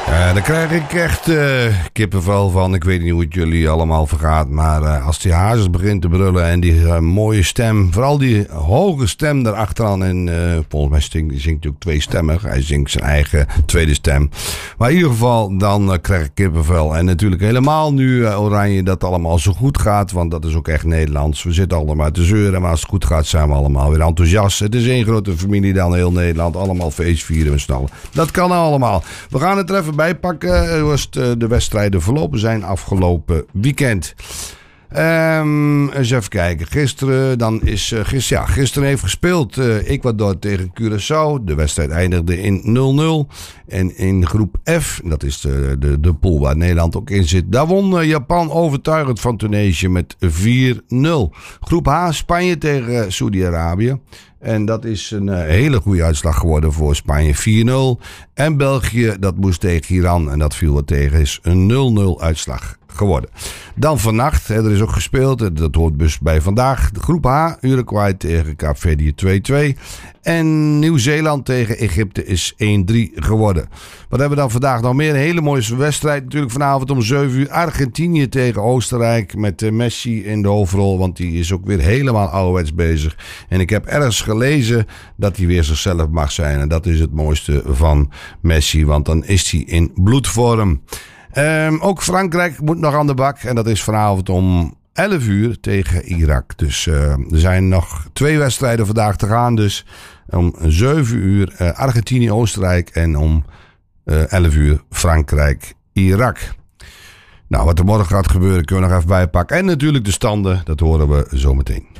Daar krijg ik echt kippenvel van. Ik weet niet hoe het jullie allemaal vergaat. Maar als die Hazes begint te brullen en die mooie stem. Vooral die hoge stem daarachteraan. En volgens mij zingt hij ook tweestemmig. Hij zingt zijn eigen tweede stem. Maar in ieder geval, dan krijg ik kippenvel. En natuurlijk helemaal nu Oranje dat allemaal zo goed gaat. Want dat is ook echt Nederlands. We zitten allemaal te zeuren. Maar als het goed gaat zijn we allemaal weer enthousiast. Het is één grote familie dan heel Nederland. Allemaal feestvieren en snallen. Dat kan allemaal. We gaan het er even bijpakken hoe de wedstrijden verlopen zijn afgelopen weekend. Eens even kijken. Gisteren heeft gespeeld Ecuador tegen Curaçao. De wedstrijd eindigde in 0-0. En in groep F, dat is de pool waar Nederland ook in zit. Daar won Japan overtuigend van Tunesië met 4-0. Groep H, Spanje tegen Saudi-Arabië. En dat is een hele goede uitslag geworden voor Spanje, 4-0. En België, dat moest tegen Iran en dat viel wat tegen, is een 0-0 uitslag geworden. Dan vannacht, er is ook gespeeld, dat hoort dus bij vandaag. De groep H, Uruguay tegen Kaapverdië 2-2. En Nieuw-Zeeland tegen Egypte is 1-3 geworden. Wat hebben we dan vandaag nog meer? Een hele mooie wedstrijd. Natuurlijk vanavond om 7 uur Argentinië tegen Oostenrijk. Met Messi in de hoofdrol. Want die is ook weer helemaal ouderwets bezig. En ik heb ergens gelezen dat hij weer zichzelf mag zijn. En dat is het mooiste van Messi. Want dan is hij in bloedvorm. Ook Frankrijk moet nog aan de bak. En dat is vanavond om 11 uur tegen Irak. Dus er zijn nog 2 wedstrijden vandaag te gaan. Dus om 7 uur Argentinië-Oostenrijk. En om 11 uur Frankrijk-Irak. Nou, wat er morgen gaat gebeuren kunnen we nog even bijpakken. En natuurlijk de standen, dat horen we zometeen.